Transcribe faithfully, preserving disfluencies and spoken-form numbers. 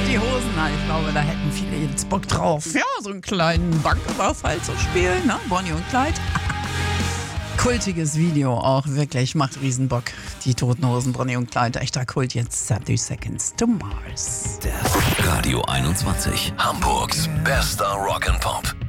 Die Hosen, na, ich glaube, da hätten viele jetzt Bock drauf. Ja, so einen kleinen Banküberfall zu spielen, ne? Bonnie und Clyde. Kultiges Video auch, wirklich, macht riesen Bock. Die Toten Hosen, Bonnie und Clyde, echter Kult. Jetzt thirty Seconds to Mars. Radio einundzwanzig, Hamburgs bester Rock'n'Pop.